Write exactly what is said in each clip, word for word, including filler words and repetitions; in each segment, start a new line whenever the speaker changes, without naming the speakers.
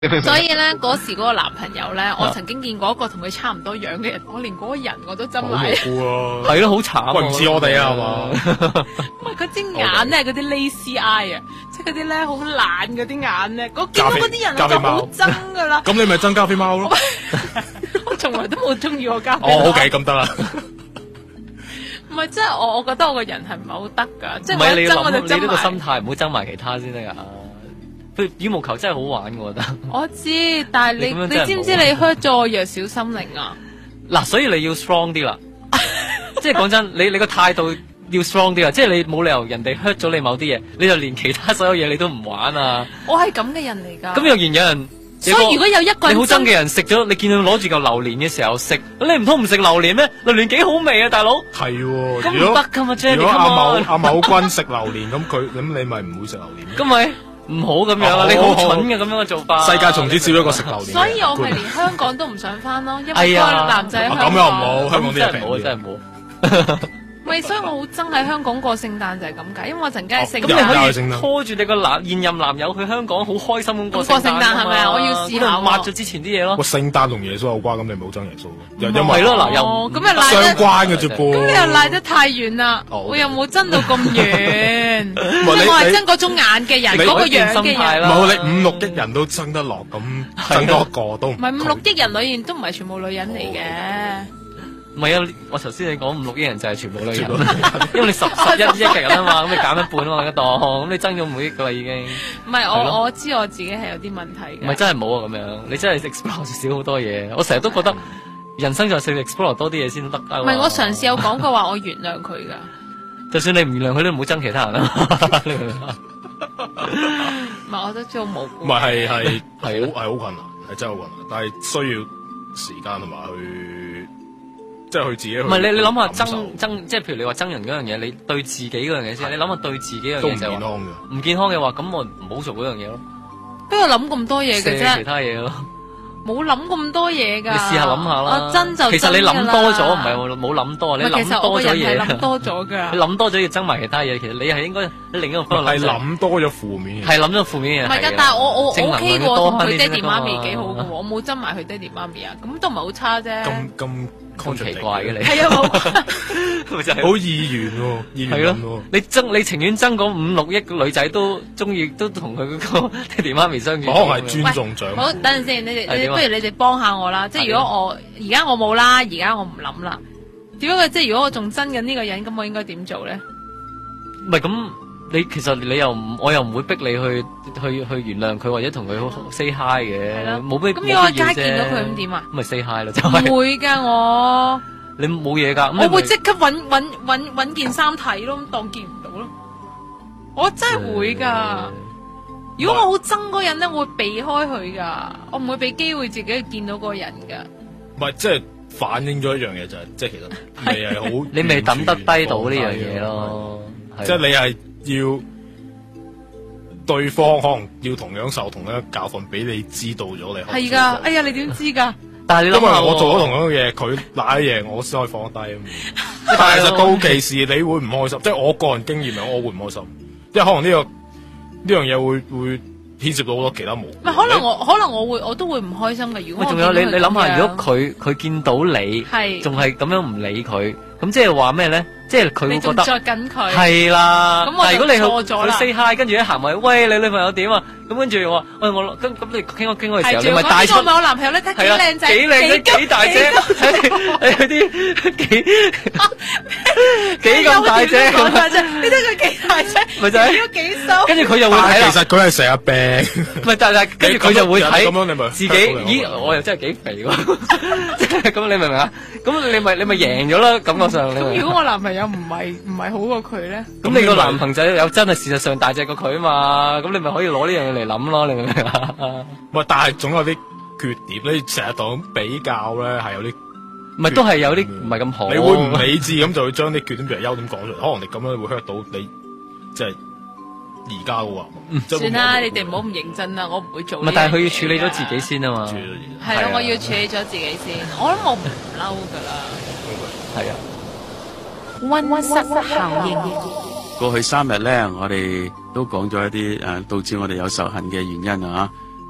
所以咧嗰時嗰個男朋友咧，我曾經見過一個同佢差唔多樣嘅人，我連嗰個人我都憎埋。
好無辜咯，
係咯，好慘。
喂，唔似我哋啊，係嘛？
唔係佢隻眼咧，嗰啲 lazy eye 啊，即係嗰啲咧好懶嗰啲眼咧，我見到嗰啲人我就好憎噶啦。
咁你咪憎加菲貓咯？
我從來都冇中意過加菲貓。
哦，OK，咁得啦。
唔係，即係我，我覺得我個人係唔係好得噶，即係我
一
憎我就憎埋。
你呢個心態唔好憎埋其他先得噶。佢羽毛球真係好玩，我覺得。
我知，但係你你，你知唔知你 hurt 咗我弱小心靈啊？
嗱，所以你要 strong 啲啦。即係講真，你你個態度要 strong 啲啊！即係你冇理由人哋 hurt 咗你某啲嘢，你就連其他所有嘢你都唔玩啊！
我係咁嘅人嚟㗎。
咁若然有人，
所以如果有一個人
你好憎嘅人食咗，你見佢攞住嚿榴蓮嘅時候食，你唔通唔食榴蓮咩？榴蓮幾好味啊，大佬！
係喎，
咁唔得㗎嘛 Jenny，
如果阿某阿某君食榴蓮，咁佢咁你咪唔會食榴蓮。
咁咪唔好咁樣啊！你好蠢嘅咁樣嘅做法。
世界從此少咗一個食榴蓮。
所以我咪連香港都唔想翻咯，因為個男仔香港。
咁又唔好，香港啲人
真係唔好，真係唔好。
咪所以我好憎喺香港過聖誕就係咁解，因為我曾經係聖誕。
咁你可以拖住你個男現任男友去香港，好開心咁過聖誕係咪啊？我要試下抹咗之前啲嘢咯。
個聖誕同耶穌有關，咁你冇憎耶穌嘅，
因為係咯嗱，又
咁又賴得
相關嘅啫噃。
咁你又賴得太遠啦，我又冇憎到咁遠。我係憎嗰種眼嘅人，嗰個樣嘅人。
冇你五六億人都憎得落，咁憎多個都唔。
唔係五六億人裏面都唔係全部女人嚟嘅。
唔係啊！我頭先你講五六億人就係全部女人，因為你十十一億嘅人啊嘛，咁你減一半啊嘛，一檔，咁你增咗五億噶啦已經。
唔係我我知我自己係有啲問題嘅。
唔係真係冇啊咁樣，你真係 explore 少好多嘢。我成日都覺得人生就係要 explore 多啲嘢先得。唔
係我嘗試有講過話我原諒佢噶。
就算你唔原諒佢，都唔好憎其他人啊！你明唔明啊？
唔係我都知好無辜。
唔係係係係好係好困難，係真係好困難，但係需要時間同埋去。即係佢自己去。
唔係你你諗下憎憎，即係譬如你話憎人嗰樣嘢，你對自己嗰樣嘢先。你諗下對自己嗰樣嘢就係唔健康嘅。唔健康嘅話，咁我唔好做嗰樣嘢咯。邊個諗咁多嘢嘅啫？其他嘢咯。冇諗咁多嘢㗎。你試下諗下啦。真就其實你諗多咗，唔係冇諗多，你諗多咗嘢。諗多咗㗎。你諗多咗要憎埋其他嘢，其實你係應該喺另一個方向諗。係諗
多咗負面嘢。
係諗咗負面嘢。
唔係㗎，但係我我 O K 喎，同佢爹哋媽咪幾好㗎喎，我冇憎埋佢爹哋媽咪啊，咁都唔係好差啫。
咁咁。
咁奇怪嘅你，
係啊，
好就係好意願喎，意願喎。
你憎你情願憎嗰五六億女仔都中意，都同佢嗰個爹哋媽咪相處。
可能係尊重長。
好，等陣先，你哋你不如你哋幫下我啦。即係如果我而家我冇啦，而家我唔諗啦。點解？即係如果我仲憎緊呢個人，咁我應該點做咧？
唔係咁。你其實你又唔，我又唔會逼你去去去原諒佢或者同佢 say hi 嘅，冇咩。咁如果我街見到佢咁點啊？咁咪 say hi 咯，就係。唔會㗎我。你冇嘢㗎。我會即刻揾揾揾揾件衫睇咯，當見唔到咯。我真係會㗎。如果我好憎嗰人咧，我會避開佢㗎，我唔會俾機會自己去見到嗰個人㗎。唔係，即係反映咗一樣嘢就係，即係其實你係好，你未抌得低到呢樣嘢咯。即係你係。要對方可能要同樣受同樣嘅教訓，俾你知道咗你係噶。哎呀，你點知噶？但係因為我做咗同樣嘅嘢，佢賴嘢，我先可以放得低啊。但係其實到期時你會唔開心，即係我個人經驗啊，我會唔開心，因為可能呢、這個呢樣嘢會會牽涉到好多其他無。唔係可能我可能我會我都會唔開心嘅。如果仲有你你諗下，如果佢佢見到你係仲係咁樣唔理佢，咁即係話咩咧？即係佢會覺得係啦，咁但係如果你去去 say hi，跟住一行埋，喂，你女朋友點啊？咁跟住我話，喂，我咁咁你傾我傾我嘅時候，你咪帶出。我咪我男朋友咧，睇幾靚仔，幾靚仔，幾大隻，嗰啲幾幾咁大隻，你睇佢幾大隻，咪就係幾瘦。跟住佢就會睇啦。其實佢係成日病。唔係，但係跟住佢就會睇咁樣，你咪自己。咦，我又真係幾肥喎。咁你明唔明啊？咁你咪你咪贏咗啦，感覺上。咁如果我男朋友唔係唔係好過佢咧？咁你個男朋友有真係事實上大隻過佢啊嘛？咁你咪可以攞呢樣嘢嚟諗咯，你明唔明啊？唔係，但係總有啲缺點，你成日同比較咧，係有啲，唔係都係有啲唔係咁好。你會唔理智咁就會將啲缺點譬如優點講出嚟，可能你咁樣會 hurt 到你，即係而家嘅話。算啦，你哋唔好咁認真啦，我唔會做。唔係，但係佢要處理咗自己先啊嘛。係咯，我要處理咗自己先。我諗我唔嬲噶啦。係啊。溫溫室效應。過去三日咧，我哋都講咗一啲誒導致我哋有仇恨嘅原因啊。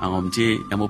啊，我唔知有冇